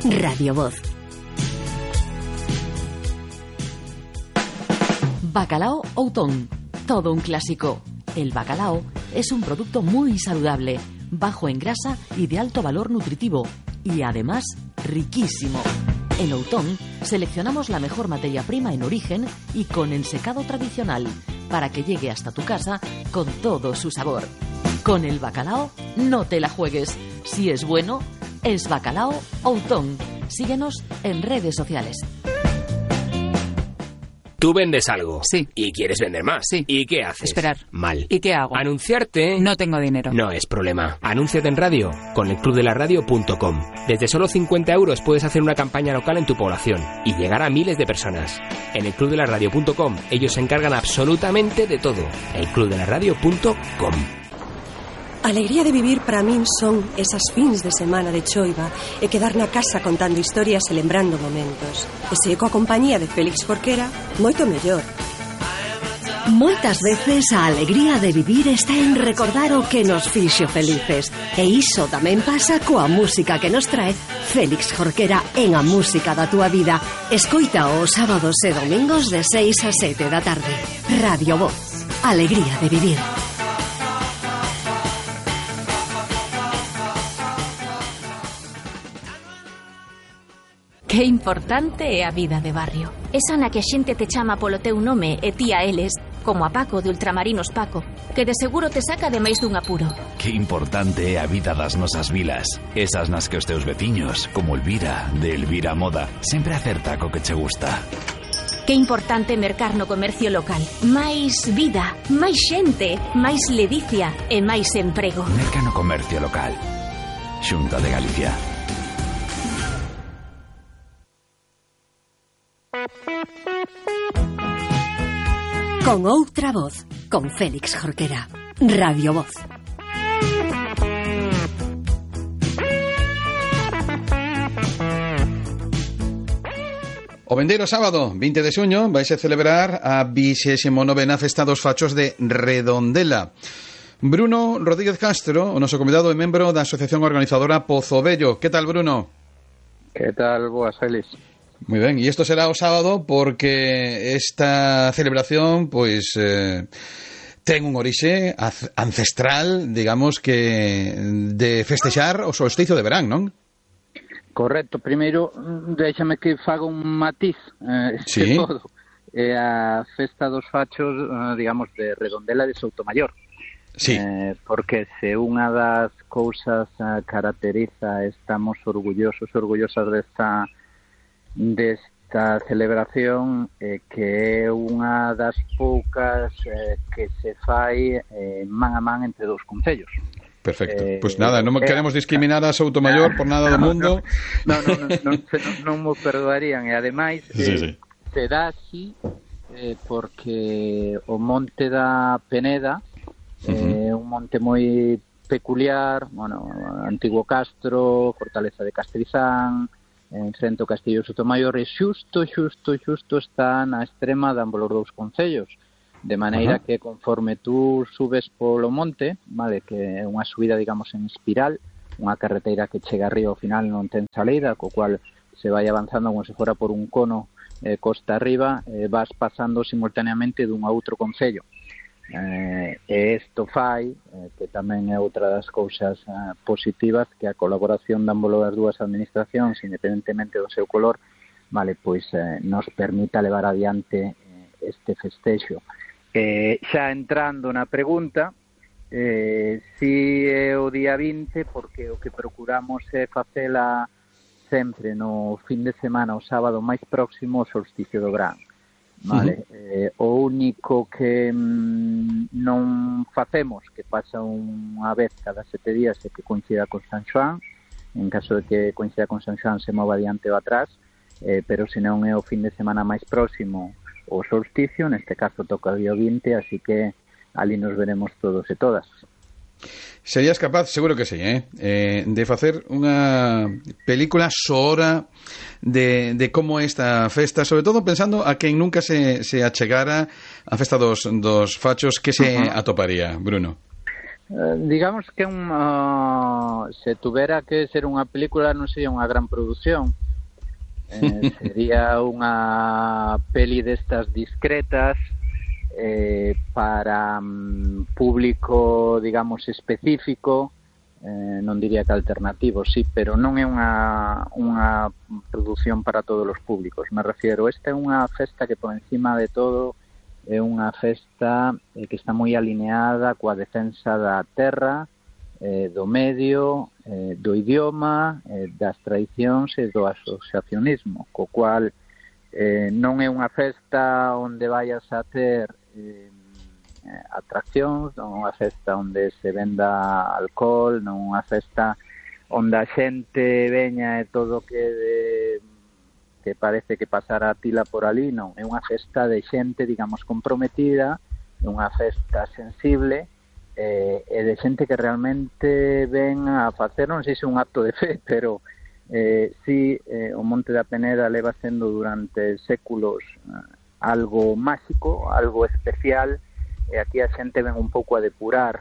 Radio Voz. Bacalao Outón, todo un clásico. El bacalao es un producto muy saludable, bajo en grasa y de alto valor nutritivo, y además riquísimo. En Outón seleccionamos la mejor materia prima en origen y con ensecado tradicional, para que llegue hasta tu casa con todo su sabor. Con el bacalao no te la juegues. Si es bueno, es Bacalao Outón. Síguenos en redes sociales. Tú vendes algo. Sí. Y quieres vender más. Sí. ¿Y qué haces? Esperar. Mal. ¿Y qué hago? Anunciarte. No tengo dinero. No es problema. Anúnciate en radio con elclubdelaradio.com. Desde solo 50 € puedes hacer una campaña local en tu población y llegar a miles de personas. En elclubdelaradio.com ellos se encargan absolutamente de todo. elclubdelaradio.com. Alegría de vivir para min son esas fins de semana de choiva e quedar na casa contando historias e lembrando momentos. E se coa compañía de Félix Jorquera, moito mellor. Moitas veces a alegría de vivir está en recordar o que nos fixo felices. E iso tamén pasa coa música que nos trae Félix Jorquera en A Música da Túa Vida. Escoita os sábados e domingos de 6 a 7 da tarde. Radio Voz. Alegría de vivir. Que importante é a vida de barrio. Esa na que a xente te chama polo teu nome e ti a eles, como a Paco de Ultramarinos Paco, que de seguro te saca de máis dun apuro. Que importante é a vida das nosas vilas. Esas nas que os teus veciños, como Elvira, de Elvira Moda, sempre acerta co que che gusta. Que importante mercar no comercio local. Máis vida, máis xente, máis ledicia e máis emprego. Merca no comercio local. Xunta de Galicia. Con outra voz, con Félix Jorquera. Radio Voz. O vendeiro sábado, 20 de xuño, vaise celebrar a 29ª Festa dos Fachos de Redondela. Bruno Rodríguez Castro, o noso convidado e membro da asociación organizadora Pozo Vello. Que tal, Bruno? Que tal, boas, Félix? Moi ben, e isto será o sábado porque esta celebración pois ten un orixe ancestral, digamos que de festexar o solsticio de verán, non? Correcto, primeiro déxame que faga un matiz sí. Todo. É a festa dos fachos, digamos, de Redondela de Soutomayor. Sí. Porque se unha das cousas caracteriza, estamos orgullosas desta celebración, que é unha das poucas que se fai man a man entre dous concellos. Perfecto. Pois nada, non queremos discriminar a Soutomayor por nada do mundo. Non me perdoarían. E ademais sí. se dá así porque o monte da Peneda é un monte moi peculiar, bueno, antigo castro, fortaleza de Castrizán, en frente ao Castillo de Soutomayor, e xusto está na extrema de ambos os dous concellos, de maneira que conforme tú subes polo monte, vale, que é unha subida, digamos, en espiral, unha carreteira que chega arriba ao final non ten saída, co cual se vai avanzando como se fora por un cono costa arriba, vas pasando simultaneamente dun a outro concello. E isto fai, que tamén é outra das cousas positivas, que a colaboración de ambas as dúas administracións, independentemente do seu color, vale, pois nos permita levar adiante este festexo. Xa entrando na pregunta, si é o día 20, porque o que procuramos é facela sempre no fin de semana, o sábado máis próximo ao solsticio do verán. Vale, o único que non facemos, que pasa unha vez cada 7 días, é que coincida con San Xoán. En caso de que coincida con San Xoán se mova adiante ou atrás, pero se non é o fin de semana máis próximo o solsticio, neste caso toca o día 20, así que ali nos veremos todos e todas. Serías capaz, seguro que sí, de facer unha película soora de como esta festa, sobre todo pensando a quen nunca se achegara a festa dos fachos, que se atoparía, Bruno? Digamos que se tuvera que ser unha película non sería unha gran produción. Sería unha peli destas discretas para público, digamos, específico, non diría que alternativo, sí, pero non é unha produción para todos os públicos. Me refiero, esta é unha festa que por encima de todo é unha festa que está moi alineada coa defensa da terra, do medio, do idioma, das tradicións e do asociacionismo, co cual non é unha festa onde vayas a ter atraccións, non é unha festa onde se venda alcohol, non é unha festa onde a xente veña e todo que parece que pasará a tila por ali, non, é unha festa de xente, digamos, comprometida, é unha festa sensible, e de xente que realmente ven a facer, non sei se un acto de fe, pero o Monte da Peneda leva sendo durante séculos algo máxico, algo especial, e aquí a xente ven un pouco a depurar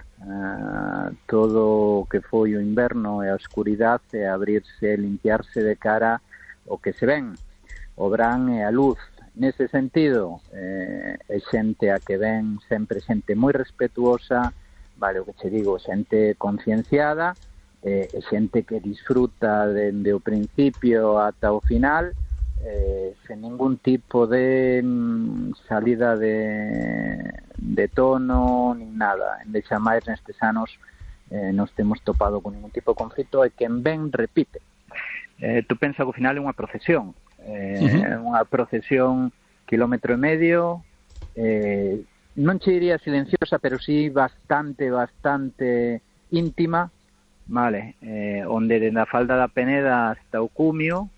todo o que foi o inverno e a oscuridade, e a abrirse, limpiarse de cara o que se ven, o verán e a luz. Nese sentido, é xente a que ven sempre xente moi respetuosa, vale, o que che digo, xente concienciada, xente que disfruta dende o principio ata o final, sen ningún tipo de salida de tono, nin nada. En xa máis nestes anos nos temos topado con ningún tipo de conflito, e quen ven repite. Tú pensa que ao final é unha procesión, unha procesión kilómetro e medio, non che diría silenciosa, pero sí bastante íntima, vale, onde dende a falda da Peneda hasta o cumio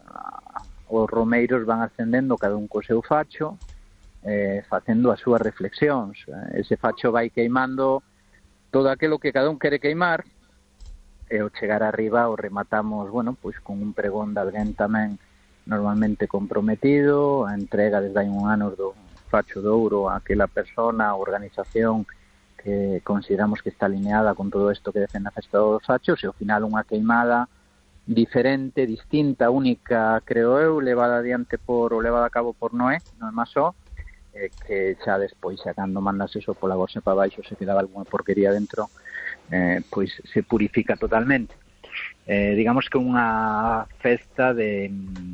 os romeiros van ascendendo cada un co seu facho, facendo as súas reflexións. Ese facho vai queimando todo aquilo que cada un quere queimar, e ao chegar arriba o rematamos, bueno, pois con un pregón de alguén tamén normalmente comprometido, a entrega desde hai un ano do facho de ouro a aquela persona, a organización que consideramos que está alineada con todo isto que defende a festa dos fachos, e ao final unha queimada diferente, distinta, única, creo eu, levada a cabo por Noé Masó, que xa despois, xa cando mandas eso pola gorxa para baixo, se quedaba alguna porquería dentro, pois se purifica totalmente. Digamos que unha festa de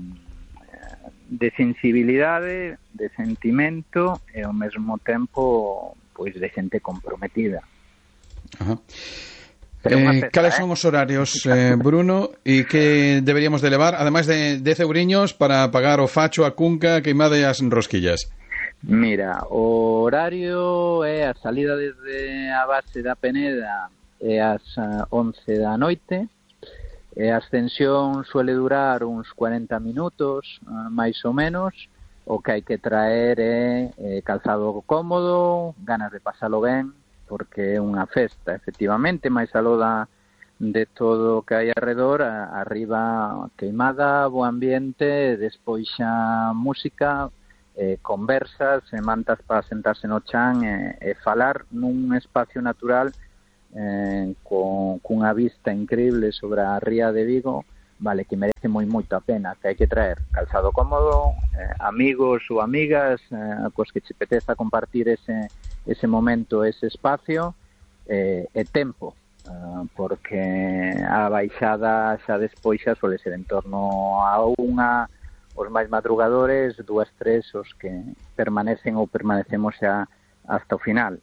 sensibilidade, de sentimento, e ao mesmo tempo pois de xente comprometida. Ajá. Cales son os horarios, Bruno, e que deberíamos de levar, ademais de 10 euriños para pagar o facho, a cunca, a queimada e as rosquillas? Mira, o horario é a salida desde a base da Peneda é ás 11 da noite, e a ascensión suele durar uns 40 minutos, máis ou menos. O que hai que traer é calzado cómodo, ganas de pasalo ben, porque é unha festa, efectivamente, máis aló de todo o que hai arredor, arriba queimada, bo ambiente, despois xa música, conversas, mantas para sentarse no chan e falar nun espacio natural cunha vista increíble sobre a ría de Vigo, vale, que merece moito a pena, que hai que traer calzado cómodo, amigos ou amigas cos que che apeteza compartir ese momento, ese espacio, e tempo, porque a baixada xa despois xa suele ser en torno a unha, os máis madrugadores, 2, 3 os que permanecen ou permanecemos xa hasta o final.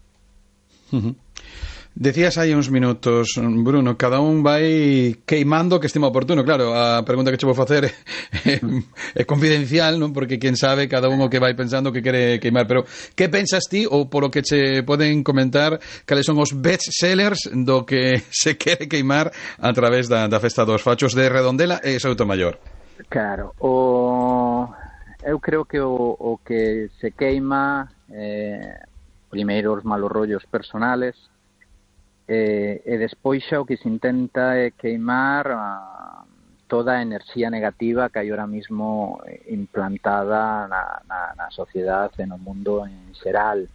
Decías hai uns minutos, Bruno, cada un vai queimando que estima oportuno. Claro, a pregunta que che vou facer é confidencial, non? Porque quen sabe cada un o que vai pensando que quere queimar. Pero que pensas ti, ou polo que che poden comentar, cales son os best sellers do que se quere queimar a través da Festa dos Fachos de Redondela e Soutomaior? Claro, eu creo que o que se queima primeiro os malos rollos personales, e despois xa o que se intenta é queimar toda a enerxía negativa que hai ahora mismo implantada na sociedade e no mundo en xeral.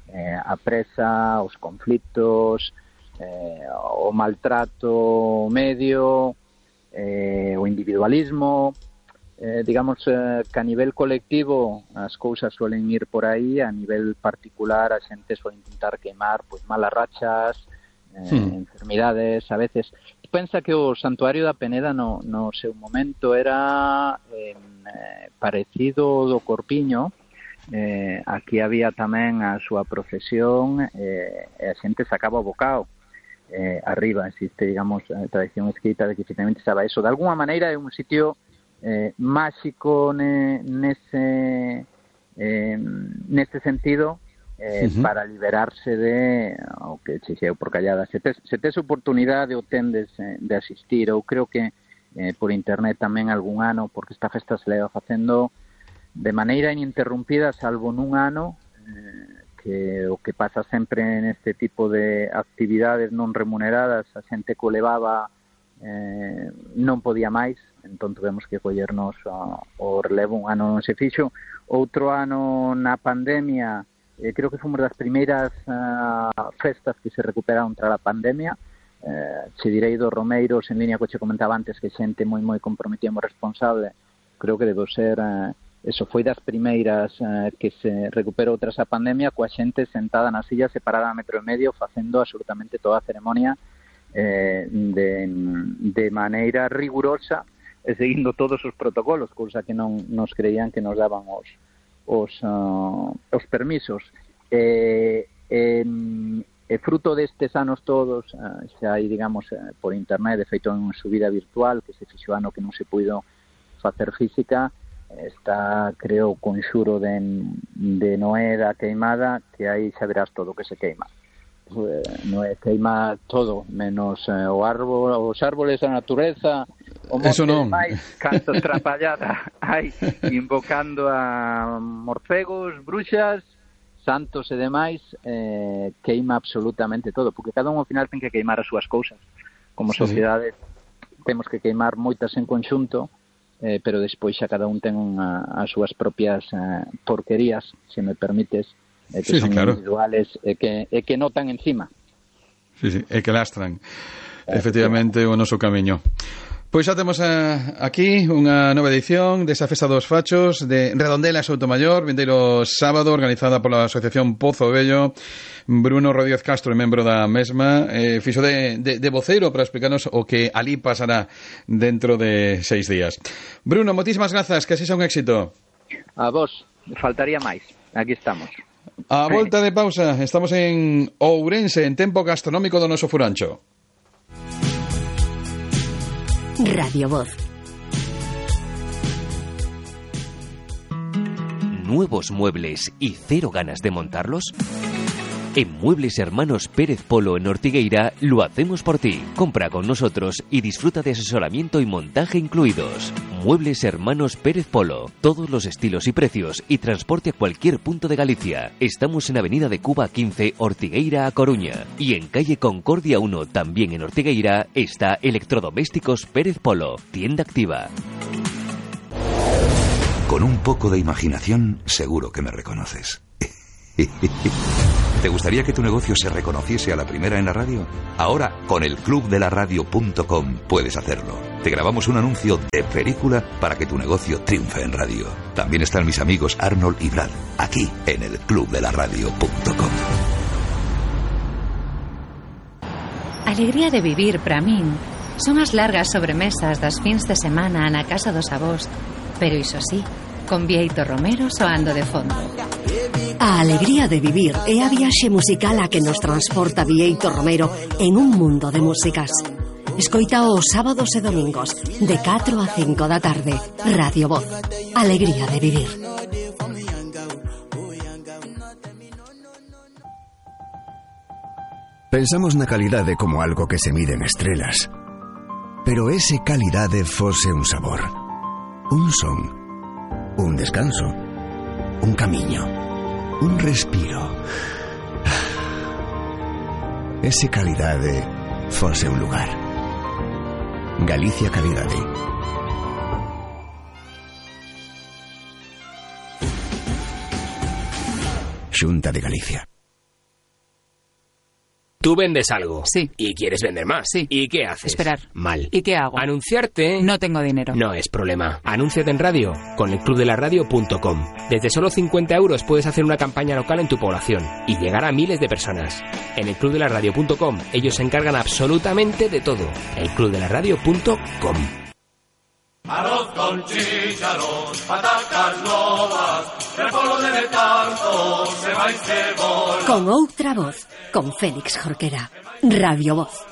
a presa, os conflitos, o maltrato medio, o individualismo. Digamos que a nivel colectivo as cousas suelen ir por aí, a nivel particular a xente suele intentar queimar pois malas rachas, enfermidades a veces. Pensa que o Santuario da Peneda no seu momento era parecido do Corpiño. Aquí había tamén a súa procesión e a xente sacaba o bocao arriba. Existe, digamos, a tradición escrita de que finalmente estaba eso. De alguna maneira é un sitio máxico nese sentido, para liberarse de o que chexeu por callada. Se tes oportunidade ou tendes de asistir, eu creo que por internet tamén algún ano, porque esta festa se leva facendo de maneira ininterrumpida, salvo nun ano, que o que pasa sempre neste tipo de actividades non remuneradas, a xente que o levaba non podía máis, entón tuvemos que collernos o relevo. Un ano non se fixo, outro ano na pandemia, creo que fomos das primeiras festas que se recuperaron tras a pandemia. Se direi dos Romeiros, en línea co che comentaba antes, que xente moi comprometida, moi responsable, creo que debo ser eso, foi das primeiras que se recuperou tras a pandemia, coa xente sentada na silla separada a 1,5 metros facendo absolutamente toda a ceremonia de maneira rigurosa e seguindo todos os protocolos, cousa que non nos creían que nos daban os permisos. Fruto destes anos todos, xa hai, digamos, por internet, de feito en subida virtual, que se fixo ano que non se puido facer física, está, creo, o conxuro de Noé da queimada, que aí xa verás todo o que se queima. Noé queima todo, menos os árboles, a natureza, o monte máis, canto trapallada hai, invocando a morcegos, bruxas, santos e demais, queima absolutamente todo, porque cada un ao final ten que queimar as súas cousas. Como sociedade temos que queimar moitas en conxunto, pero despois xa cada un ten as súas propias porquerías, se me permites, que son individuales e que notan encima. E que lastran efectivamente o noso camiño. Pois xa temos aquí unha nova edición desa Festa dos Fachos de Redondela, Soutomaior, vindeiro sábado, organizada pola Asociación Pozo Bello. Bruno Rodríguez Castro, membro da mesma, fixo de voceiro para explicarnos o que ali pasará dentro de 6 días. Bruno, moitísimas grazas, que así sea un éxito. A vos, faltaría máis. Aquí estamos. A volta de pausa, estamos en Ourense, en tempo gastronómico do noso Furancho. Radio Voz. ¿Nuevos muebles y cero ganas de montarlos? En Muebles Hermanos Pérez Polo en Ortigueira lo hacemos por ti. Compra con nosotros y disfruta de asesoramiento y montaje incluidos. Muebles Hermanos Pérez Polo. Todos los estilos y precios y transporte a cualquier punto de Galicia. Estamos en Avenida de Cuba 15, Ortigueira, a Coruña. Y en calle Concordia 1, también en Ortigueira, está Electrodomésticos Pérez Polo. Tienda activa. Con un poco de imaginación, seguro que me reconoces. ¿Te gustaría que tu negocio se reconociese a la primera en la radio? Ahora, con el clubdelaradio.com puedes hacerlo. Te grabamos un anuncio de película para que tu negocio triunfe en radio. También están mis amigos Arnold y Brad, aquí en el clubdelaradio.com. Alegría de vivir para min son as largas sobremesas das fins de semana na casa dos avós, pero iso sí, con Bieito Romero soando de fondo. A alegría de vivir é a viaxe musical a que nos transporta Bieito Romero en un mundo de músicas. Escoita os sábados e domingos de 4 a 5 da tarde. Radio Voz. Alegría de vivir. Pensamos na calidade como algo que se mide en estrelas. Pero ese calidade fose un sabor, un son, un descanso, un camiño, un respiro. Ese calidade fose un lugar. Galicia Calidade. Xunta de Galicia. Tú vendes algo. Sí. Y quieres vender más. Sí. ¿Y qué haces? Esperar. Mal. ¿Y qué hago? Anunciarte. No tengo dinero. No es problema. Anúnciate en radio con elclubdelaradio.com. Desde solo 50 euros puedes hacer una campaña local en tu población y llegar a miles de personas. En elclubdelaradio.com ellos se encargan absolutamente de todo. elclubdelaradio.com. Arroz con chícharos, patatas novas, repollo de letargo, ceba y cebolla. Con outra voz, con Félix Jorquera. Radio Voz.